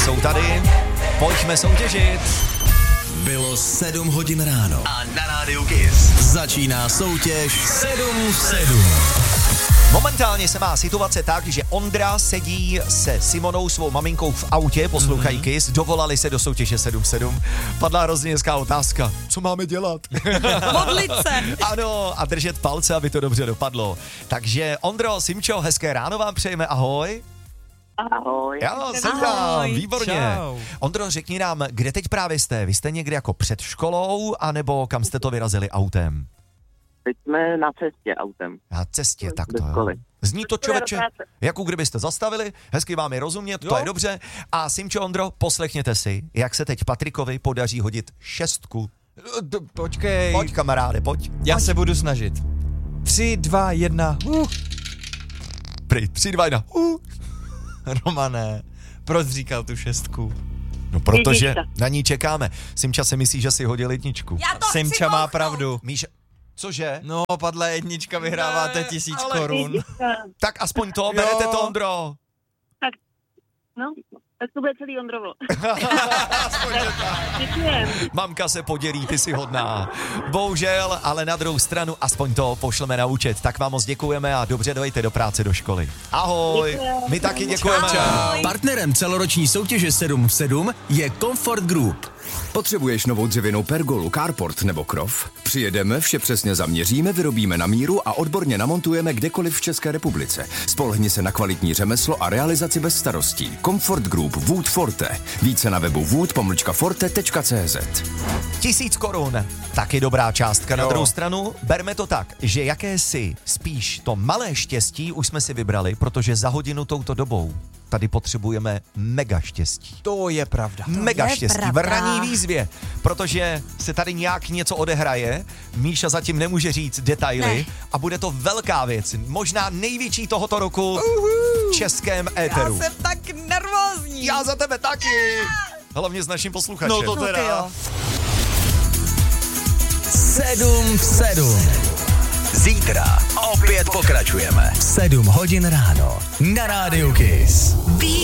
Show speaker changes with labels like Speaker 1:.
Speaker 1: Jsou tady, pojďme soutěžit.
Speaker 2: Bylo 7 hodin ráno.
Speaker 3: A na rádiu Kiss
Speaker 2: Začíná soutěž 7 v 7.
Speaker 1: Momentálně se má situace tak, že Ondra sedí se Simonou, svou maminkou v autě, poslouchají Kiss, dovolali se do soutěže 7-7. Padla hrozně hezká otázka. Co máme dělat?
Speaker 4: Modlit se.
Speaker 1: Ano, a držet palce, aby to dobře dopadlo. Takže Ondro, Simčo, hezké ráno vám přejeme, ahoj.
Speaker 5: Ahoj.
Speaker 1: Jo, jsem tam, výborně.
Speaker 4: Čau.
Speaker 1: Ondro, řekni nám, kde teď právě jste? Vy jste někde jako před školou, anebo kam jste to vyrazili autem?
Speaker 5: Teď jsme na cestě autem.
Speaker 1: Na cestě, tak to
Speaker 5: Do
Speaker 1: jo.
Speaker 5: školy.
Speaker 1: Zní to,
Speaker 5: Do
Speaker 1: člověče,
Speaker 5: práce.
Speaker 1: jako kdybyste zastavili, hezky vám je rozumět, to je dobře. A Simčo, Ondro, poslechněte si, jak se teď Patrikovi podaří hodit 6.
Speaker 4: Počkej.
Speaker 1: Pojď, kamaráde, pojď.
Speaker 4: Já se budu snažit. 3, 2, 1.
Speaker 1: Prý, 3, 2, 1.
Speaker 4: Romane, proč říkal tu 6?
Speaker 1: No protože
Speaker 5: Jednička.
Speaker 1: na ní čekáme. Simča si myslí, že si hodil 1.
Speaker 4: Simča má pravdu.
Speaker 1: Míša, cože?
Speaker 4: No, padla 1, vyhráváte 1000 korun.
Speaker 1: Tak aspoň to, berete to, Ondro.
Speaker 5: No, tak to bude celý Ondrovo. Děkujem.
Speaker 1: Mamka se podělí, ty si hodná. Bohužel, ale na druhou stranu aspoň to pošleme na účet. Tak vám moc děkujeme a dobře dojďte do práce do školy. Ahoj, my taky děkujeme.
Speaker 2: Partnerem celoroční soutěže 7 v 7 je Comfort Group.
Speaker 6: Potřebuješ novou dřevěnou pergolu, carport nebo krov? Přijedeme, vše přesně zaměříme, vyrobíme na míru a odborně namontujeme kdekoliv v České republice. Spolehni se na kvalitní řemeslo a realizaci bez starostí. Comfort Group Wood Forte. Více na webu wood-forte.cz.
Speaker 1: 1000 korun, taky dobrá částka. Na druhou stranu, berme to tak, že jakési spíš to malé štěstí už jsme si vybrali, protože za hodinu touto dobou tady potřebujeme mega štěstí.
Speaker 4: To je pravda.
Speaker 1: Mega
Speaker 7: je
Speaker 1: štěstí v
Speaker 7: pravda.
Speaker 1: ranní výzvě, protože se tady nějak něco odehraje, Míša zatím nemůže říct detaily a bude to velká věc, možná největší tohoto roku v českém éteru.
Speaker 7: Já jsem tak nervózní.
Speaker 1: Já za tebe taky! Hlavně s naším posluchačem.
Speaker 4: No to
Speaker 7: No ty
Speaker 4: teda.
Speaker 7: jo.
Speaker 2: 7 v 7.
Speaker 3: Zítra opět pokračujeme.
Speaker 2: 7 hodin ráno. Na rádiu Kiss.